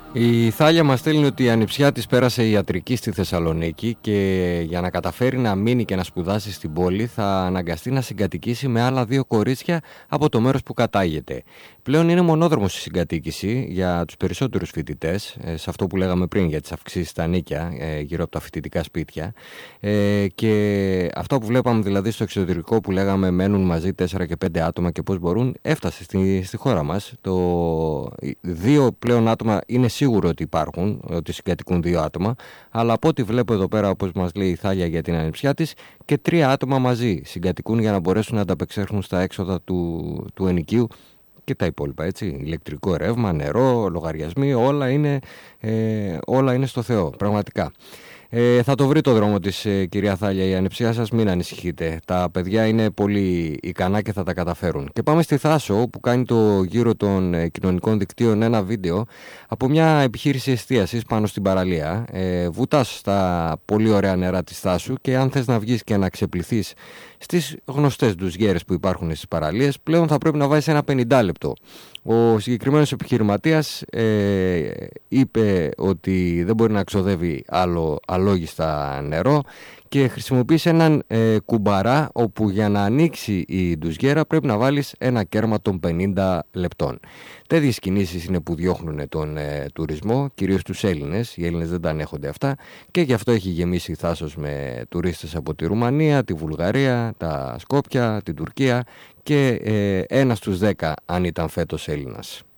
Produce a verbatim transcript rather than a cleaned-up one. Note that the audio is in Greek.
Η Θάλια μας στέλνει ότι η ανιψιά της πέρασε ιατρική στη Θεσσαλονίκη και για να καταφέρει να μείνει και να σπουδάσει στην πόλη θα αναγκαστεί να συγκατοικήσει με άλλα δύο κορίτσια από το μέρος που κατάγεται. Πλέον είναι μονόδρομος η συγκατοίκηση για τους περισσότερους φοιτητές, σε αυτό που λέγαμε πριν για τις αυξήσεις στα νίκια γύρω από τα φοιτητικά σπίτια, και αυτό που βλέπαμε δηλαδή στο εξωτερικό που λέγαμε μένουν μαζί τέσσερα και πέντε άτομα και πώς μπορούν, έφτασε στη, στη χώρα μας. Το δύο πλέον άτομα είναι σίγουρο ότι υπάρχουν, ότι συγκατοικούν δύο άτομα, αλλά από ό,τι βλέπω εδώ πέρα, όπως μας λέει η Θάλια για την ανιψιά της, και τρία άτομα μαζί συγκατοικούν για να μπορέσουν να ανταπεξέλθουν στα έξοδα του, του ενοικίου και τα υπόλοιπα, έτσι. Ηλεκτρικό ρεύμα, νερό, λογαριασμοί, όλα είναι, ε, όλα είναι στο Θεό, πραγματικά. Ε, θα το βρει το δρόμο της, ε, κυρία Θάλια, η ανιψιά σας, μην ανησυχείτε. Τα παιδιά είναι πολύ ικανά και θα τα καταφέρουν. Και πάμε στη Θάσο που κάνει το γύρο των ε, κοινωνικών δικτύων ένα βίντεο από μια επιχείρηση εστίασης πάνω στην παραλία. Ε, βουτάς στα πολύ ωραία νερά της Θάσου και αν θες να βγεις και να ξεπληθείς στις γνωστές ντουζιέρες που υπάρχουν στις παραλίες, πλέον θα πρέπει να βάζεις ένα πενήντα λεπτό. Ο συγκεκριμένος επιχειρηματίας ε, είπε ότι δεν μπορεί να ξοδεύει άλλο αλόγιστα νερό και χρησιμοποίησε έναν ε, κουμπαρά όπου για να ανοίξει η ντουζιέρα πρέπει να βάλεις ένα κέρμα των πενήντα λεπτών. Τέτοιες κινήσεις είναι που διώχνουν τον ε, τουρισμό, κυρίως τους Έλληνες. Οι Έλληνες δεν τα ανέχονται αυτά και γι' αυτό έχει γεμίσει η Θάσος με τουρίστες από τη Ρουμανία, τη Βουλγαρία, τα Σκόπια, την Τουρκία και ε, ένα στους δέκα αν ήταν φέτος Έλληνας.